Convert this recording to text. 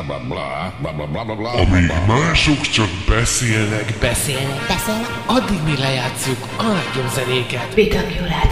Amíg mások csak beszélnek, Beszélnek. Addig mi lejátszuk a legjobb zenéket. Vitamin Rádió.